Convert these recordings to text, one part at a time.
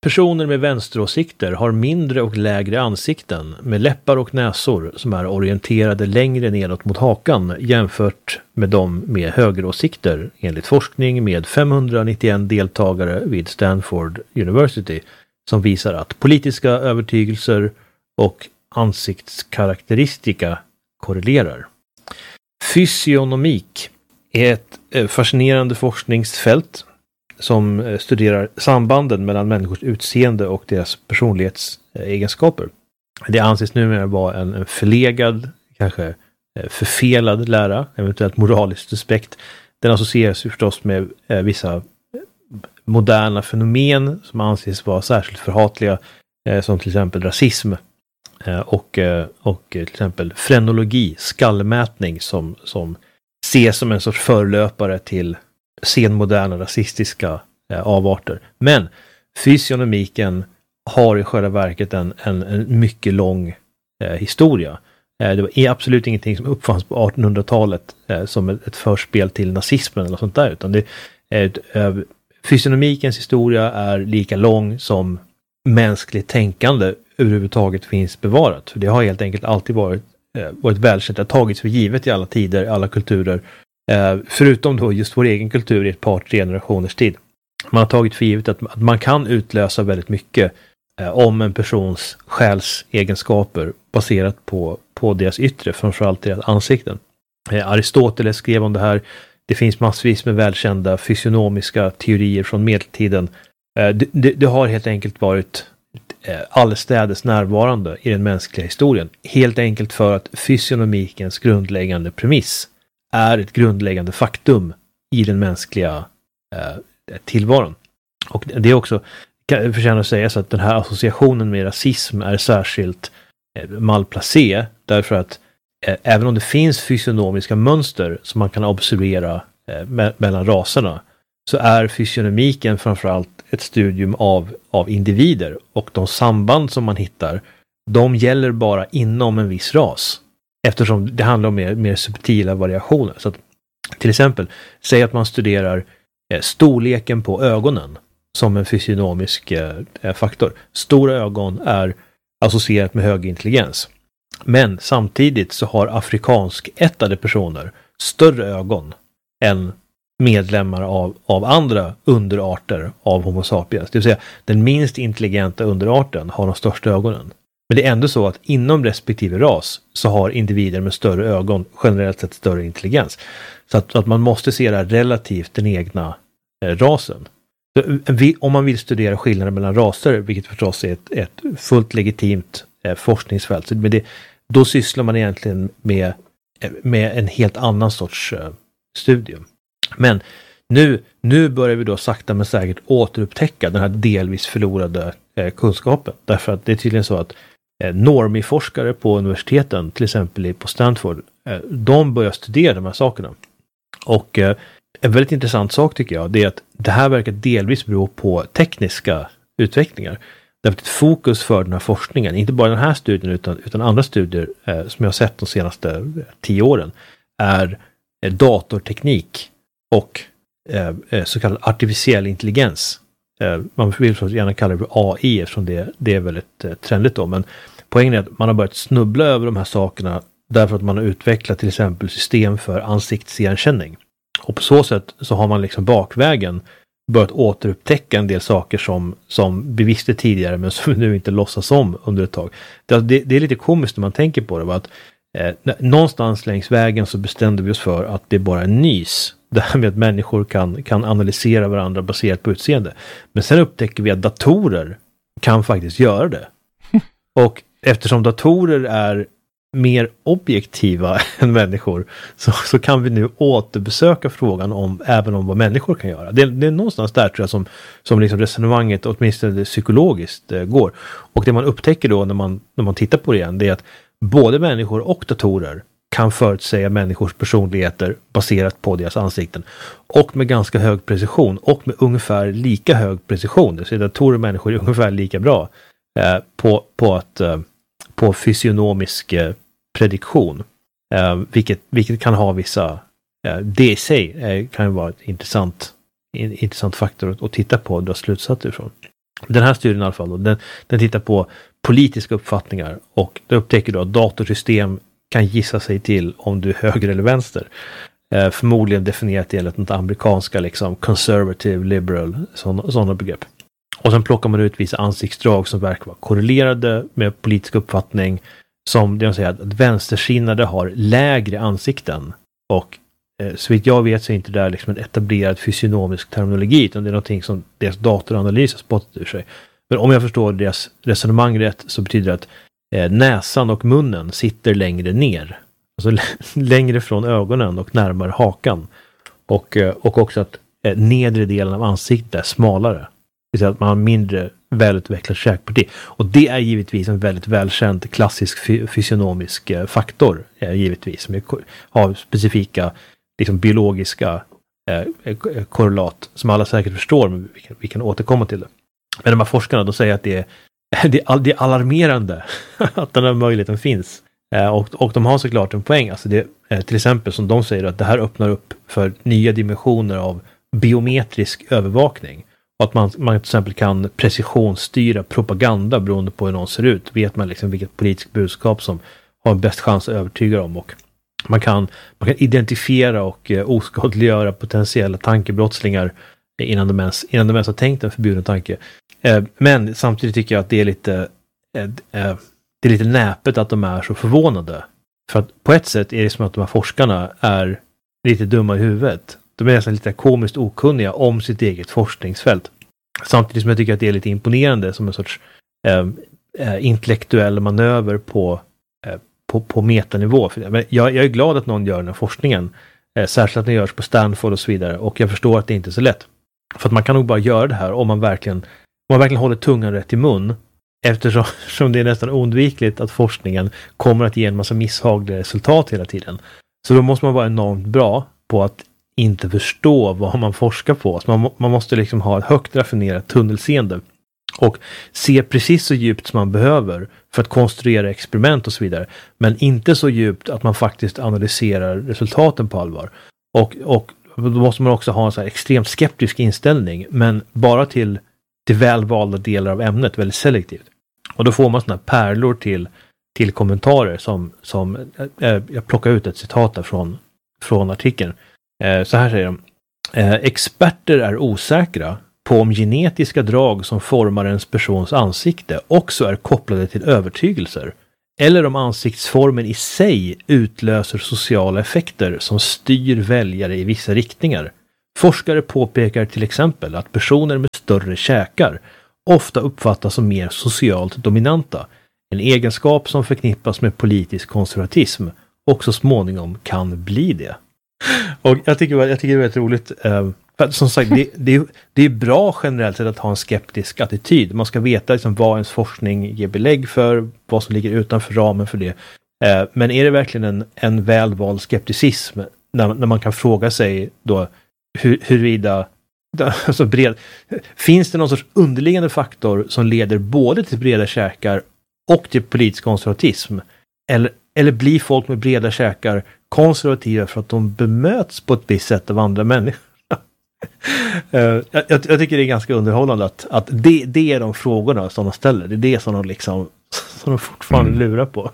Personer med vänsteråsikter har mindre och lägre ansikten med läppar och näsor som är orienterade längre nedåt mot hakan jämfört med de med högeråsikter enligt forskning med 591 deltagare vid Stanford University som visar att politiska övertygelser och ansiktskaraktäristika korrelerar. Fysionomik är ett fascinerande forskningsfält som studerar sambanden mellan människors utseende och deras personlighetsegenskaper. Det anses numera vara en förlegad, kanske förfelad lära, eventuellt moraliskt suspekt. Den associeras förstås med vissa moderna fenomen som anses vara särskilt förhatliga, som till exempel rasism och till exempel frenologi, skallmätning som ses som en sorts förlöpare till senmoderna rasistiska avarter. Men fysionomiken har i själva verket en mycket lång historia. Det är absolut ingenting som uppfanns på 1800-talet som ett förspel till nazismen eller sånt där, utan fysionomikens historia är lika lång som mänskligt tänkande överhuvudtaget finns bevarat. För det har helt enkelt alltid varit välkänt, det har tagits för givet i alla tider, alla kulturer. Förutom då just vår egen kultur i ett par 3 generationers tid. Man har tagit för givet att man kan utlösa väldigt mycket om en persons själsegenskaper baserat på deras yttre, framförallt deras ansikten. Aristoteles skrev om det här. Det finns massvis med välkända fysionomiska teorier från medeltiden. Det har helt enkelt varit allestädes närvarande i den mänskliga historien. Helt enkelt för att fysionomikens grundläggande premiss är ett grundläggande faktum i den mänskliga tillvaron. Och det är också, förtjänar att säga, så att den här associationen med rasism är särskilt malplacé, därför att även om det finns fysionomiska mönster som man kan observera mellan raserna, så är fysionomiken framförallt ett studium av individer, och de samband som man hittar, de gäller bara inom en viss ras. Eftersom det handlar om mer subtila variationer. Så att, till exempel, säg att man studerar storleken på ögonen som en fysionomisk faktor. Stora ögon är associerat med hög intelligens. Men samtidigt så har afrikanskättade personer större ögon än medlemmar av andra underarter av Homo sapiens. Det vill säga, den minst intelligenta underarten har de största ögonen. Men det är ändå så att inom respektive ras så har individer med större ögon generellt sett större intelligens. Så att man måste se det här relativt den egna rasen. Så om man vill studera skillnader mellan raser, vilket förstås är ett fullt legitimt forskningsfält, så då sysslar man egentligen med en helt annan sorts studium. Men nu börjar vi då sakta men säkert återupptäcka den här delvis förlorade kunskapen. Därför att det är tydligen så att normie-forskare på universiteten, till exempel på Stanford, de börjar studera de här sakerna. Och en väldigt intressant sak tycker jag, det är att det här verkar delvis bero på tekniska utvecklingar. Därför att fokus för den här forskningen, inte bara den här studien utan andra studier som jag har sett de senaste 10 åren, är datorteknik och så kallad artificiell intelligens. Man vill så gärna kalla det för AI, eftersom det är väldigt trendigt då. Men poängen är att man har börjat snubbla över de här sakerna därför att man har utvecklat till exempel system för ansiktsigenkänning. Och på så sätt så har man liksom bakvägen börjat återupptäcka en del saker som vi visste tidigare men som vi nu inte låtsas om under ett tag. Det är lite komiskt när man tänker på det, att någonstans längs vägen så bestämde vi oss för att det är bara en nys. Det här med att människor kan analysera varandra baserat på utseende. Men sen upptäcker vi att datorer kan faktiskt göra det. Och eftersom datorer är mer objektiva än människor så kan vi nu återbesöka frågan även om vad människor kan göra. Det är någonstans där tror jag som liksom resonemanget, åtminstone psykologiskt, går. Och det man upptäcker då när man tittar på det igen, det är att både människor och datorer kan förutsäga människors personligheter baserat på deras ansikten. Och med ganska hög precision och med ungefär lika hög precision. Så datorer och människor är ungefär lika bra på fysionomisk prediktion. Vilket kan ha vissa, det i sig kan ju vara ett intressant faktor att titta på och dra slutsatser ifrån. Den här studien i alla fall då, den tittar på politiska uppfattningar och då upptäcker du att datorsystem kan gissa sig till om du är höger eller vänster. Förmodligen definierat enligt något amerikanska liksom conservative, liberal, sådana begrepp. Och sen plockar man ut vissa ansiktsdrag som verkar vara korrelerade med politisk uppfattning, som det vill säga att vänstersinnade har lägre ansikten. Och så vitt jag vet så är inte det där liksom en etablerad fysionomisk terminologi, utan det är någonting som deras datoranalys har spottat ur sig. Men om jag förstår deras resonemang rätt så betyder det att näsan och munnen sitter längre ner. Alltså längre från ögonen och närmare hakan. Och också att nedre delen av ansiktet är smalare. Det vill säga att man har mindre välutvecklat käkparti. Och det är givetvis en väldigt välkänd klassisk fysionomisk faktor. Givetvis. Som har specifika liksom, biologiska korrelat. Som alla säkert förstår. Men vi kan återkomma till det. Men de här forskarna de säger att det är alarmerande att den här möjligheten finns. Och de har såklart en poäng. Alltså det, till exempel som de säger att det här öppnar upp för nya dimensioner av biometrisk övervakning. Och att man till exempel kan precisionsstyra propaganda beroende på hur någon ser ut. Vet man liksom vilket politiskt budskap som har bäst chans att övertyga dem. Och man kan identifiera och oskadliggöra potentiella tankebrottslingar innan de ens har tänkt en förbjuden tanke. Men samtidigt tycker jag att det är lite näpet att de är så förvånade. För att på ett sätt är det som att de här forskarna är lite dumma i huvudet. De är nästan lite komiskt okunniga om sitt eget forskningsfält. Samtidigt som jag tycker att det är lite imponerande som en sorts intellektuell manöver på metanivå. Men jag är glad att någon gör den här forskningen. Särskilt att den görs på Stanford och så vidare. Och jag förstår att det inte är så lätt. För att man kan nog bara göra det här om man verkligen håller tungan rätt i mun. Eftersom det är nästan oundvikligt att forskningen kommer att ge en massa misshagliga resultat hela tiden. Så då måste man vara enormt bra på att inte förstå vad man forskar på. Så man måste liksom ha ett högt raffinerat tunnelseende. Och se precis så djupt som man behöver för att konstruera experiment och så vidare. Men inte så djupt att man faktiskt analyserar resultaten på allvar. Och då måste man också ha en så här extremt skeptisk inställning. Men bara till välvalda delar av ämnet, väldigt selektivt. Och då får man såna pärlor till kommentarer som jag plockar ut ett citat där från artikeln. Så här säger de. Experter är osäkra på om genetiska drag som formar ens persons ansikte också är kopplade till övertygelser. Eller om ansiktsformen i sig utlöser sociala effekter som styr väljare i vissa riktningar. Forskare påpekar till exempel att personer med större käkar ofta uppfattas som mer socialt dominanta. En egenskap som förknippas med politisk konservatism och så småningom kan bli det. Och jag tycker det är väldigt roligt. För att, som sagt, det är bra generellt sett att ha en skeptisk attityd. Man ska veta liksom vad ens forskning ger belägg för, vad som ligger utanför ramen för det. Men är det verkligen en välvald skepticism när man kan fråga sig då huruvida alltså finns det någon sorts underliggande faktor som leder både till breda käkar och till politisk konservatism? Eller blir folk med breda käkar konservativa för att de bemöts på ett visst sätt av andra människor? Jag tycker det är ganska underhållande att det är de frågorna som de ställer. Det är det som de fortfarande lurar på.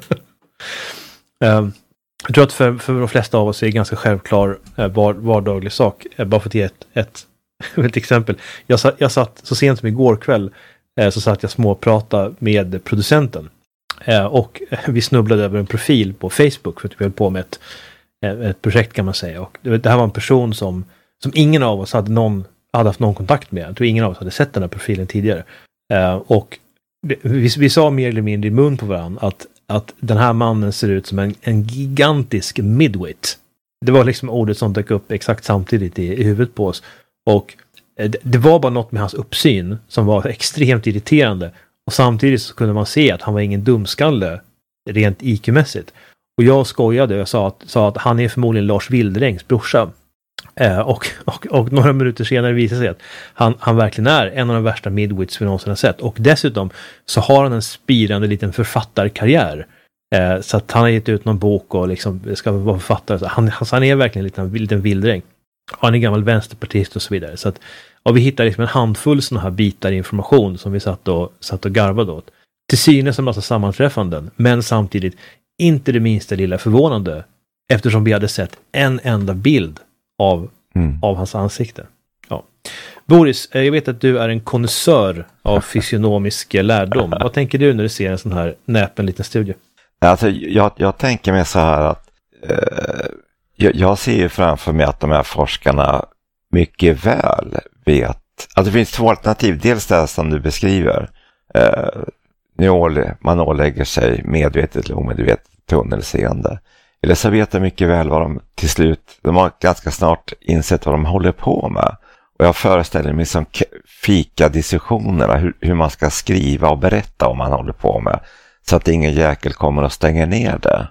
Jag tror att för de flesta av oss är det ganska självklar vardaglig sak. Bara för att ge ett exempel. Jag satt så sent som igår kväll så satt jag småprata med producenten. Och vi snubblade över en profil på Facebook för att vi höll på med ett projekt kan man säga. Och det här var en person som ingen av oss hade haft någon kontakt med. Jag tror ingen av oss hade sett den här profilen tidigare. Och vi sa mer eller mindre i mun på varandra att den här mannen ser ut som en gigantisk midwit. Det var liksom ordet som dök upp exakt samtidigt i huvudet på oss. Och det var bara något med hans uppsyn som var extremt irriterande. Och samtidigt så kunde man se att han var ingen dumskalle rent IQ-mässigt. Och jag skojade och jag sa att han är förmodligen Lars Wilderängs brorsa. Och några minuter senare visade sig att han verkligen är en av de värsta midwits vi någonsin har sett. Och dessutom så har han en spirande liten författarkarriär. Så att han har gett ut någon bok och liksom ska vara författare. Så han är verkligen en liten Wilderäng. Och han är gammal vänsterpartist och så vidare. Så att Och vi hittade liksom en handfull sådana här bitar information som vi satt och garvade åt. Till synes en massa sammanträffanden, men samtidigt inte det minsta lilla förvånande, eftersom vi hade sett en enda bild av hans ansikte. Ja. Boris, jag vet att du är en konnässör av fysionomisk lärdom. Vad tänker du när du ser en sån här näpen liten studie? Alltså, jag tänker mig så här att jag ser ju framför mig att de här forskarna mycket väl vet att det finns två alternativ. Dels det som du beskriver. Man ålägger sig medvetet eller omedvetet tunnelseende. Eller så vet de mycket väl vad de har ganska snart insett vad de håller på med. Och jag föreställer mig som fika-diskussionerna hur man ska skriva och berätta om man håller på med. Så att ingen jäkel kommer och stänger ner det.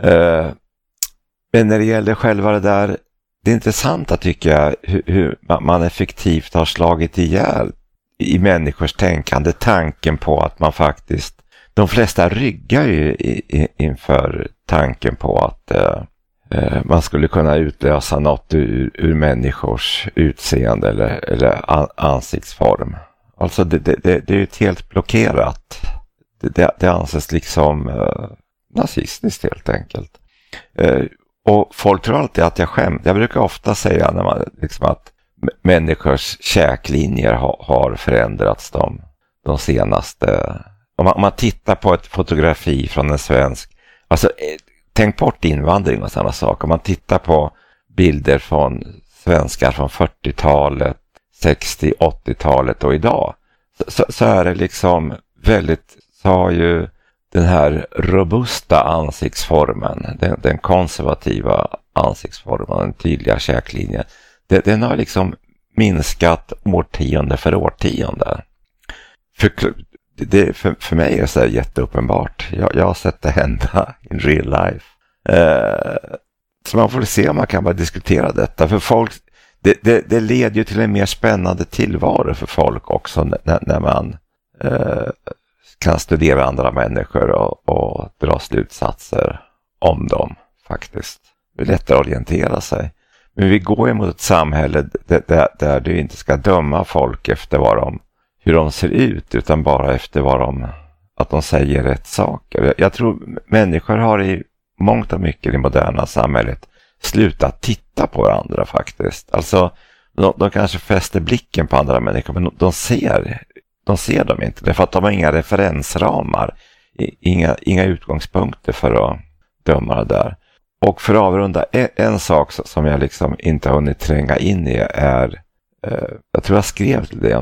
Men när det gäller själva det där, det är intressant att tycka hur man effektivt har slagit ihjäl i människors tänkande tanken på att man faktiskt, de flesta ryggar ju inför tanken på att man skulle kunna utlösa något ur människors utseende eller ansiktsform. Alltså det är ju helt blockerat. Det anses liksom nazistiskt helt enkelt. Och folk tror alltid att jag skämt. Jag brukar ofta säga när man, liksom att människors käklinjer har förändrats de senaste. Om man tittar på ett fotografi från en svensk, alltså tänk bort invandring och sådana saker. Om man tittar på bilder från svenskar från 40-talet, 60-, 80-talet och idag, så är det liksom väldigt, så har ju den här robusta ansiktsformen, den konservativa ansiktsformen, den tydliga käklinjen, den har liksom minskat årtionde för årtionde. För mig är det så här jätteuppenbart. Jag har sett det hända in real life. Så man får se om man kan bara diskutera detta. För folk, det leder ju till en mer spännande tillvaro för folk också när man kan studera andra människor och dra slutsatser om dem faktiskt. Det är lättare att orientera sig. Men vi går emot ett samhälle där du inte ska döma folk efter hur de ser ut, utan bara efter att de säger rätt saker. Jag tror människor har i mångt och mycket i det moderna samhället slutat titta på varandra faktiskt. Alltså de kanske fäster blicken på andra människor, men de ser dem inte. Därför att de har inga referensramar, inga utgångspunkter för att döma det där. Och för att avrunda, en sak som jag liksom inte har hunnit tränga in i är, jag tror jag skrev det